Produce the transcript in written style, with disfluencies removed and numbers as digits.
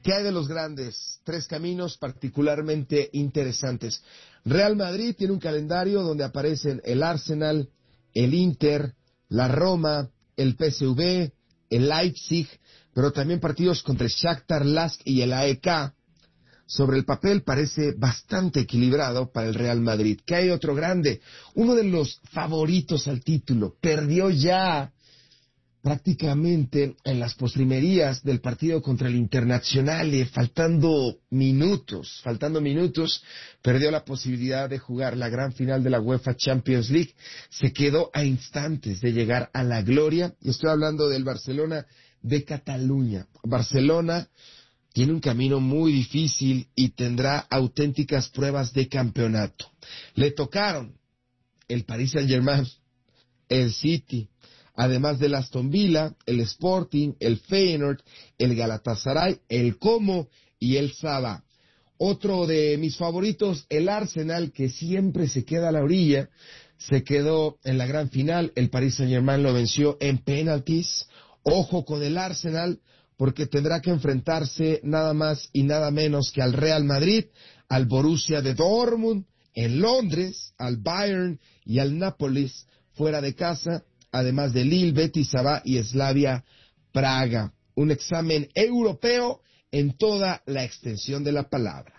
¿Qué hay de los grandes? Tres caminos particularmente interesantes. Real Madrid tiene un calendario donde aparecen el Arsenal, el Inter, la Roma, el PSV, el Leipzig, pero también partidos contra el Shakhtar, Lask y el AEK. Sobre el papel parece bastante equilibrado para el Real Madrid. ¿Qué hay otro grande? Uno de los favoritos al título. Perdió ya prácticamente en las postrimerías del partido contra el Internazionale, faltando minutos, perdió la posibilidad de jugar la gran final de la UEFA Champions League. Se quedó a instantes de llegar a la gloria. Y estoy hablando del Barcelona de Cataluña. Barcelona tiene un camino muy difícil y tendrá auténticas pruebas de campeonato. Le tocaron el Paris Saint-Germain, el City, además del Aston Villa, el Sporting, el Feyenoord, el Galatasaray, el Como y el Saba. Otro de mis favoritos, el Arsenal, que siempre se queda a la orilla, se quedó en la gran final. El Paris Saint-Germain lo venció en penaltis. Ojo con el Arsenal, porque tendrá que enfrentarse nada más y nada menos que al Real Madrid, al Borussia de Dortmund, en Londres, al Bayern y al Nápoles fuera de casa, además de Lille, Betis, Saba y Slavia Praga. Un examen europeo en toda la extensión de la palabra.